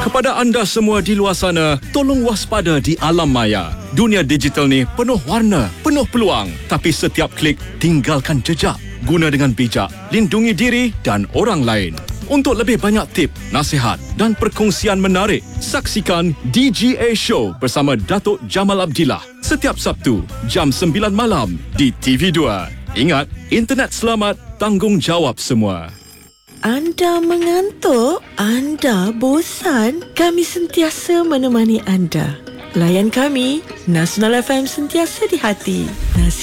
Kepada anda semua di luar sana, tolong waspada di alam maya. Dunia digital ni penuh warna, penuh peluang. Tapi setiap klik tinggalkan jejak. Guna dengan bijak, lindungi diri dan orang lain. Untuk lebih banyak tip, nasihat dan perkongsian menarik, saksikan DGA Show bersama Datuk Jamal Abdillah setiap Sabtu jam 9 malam di TV2. Ingat, internet selamat, tanggungjawab semua. Anda mengantuk? Anda bosan? Kami sentiasa menemani anda. Layan kami, Nasional FM sentiasa di hati.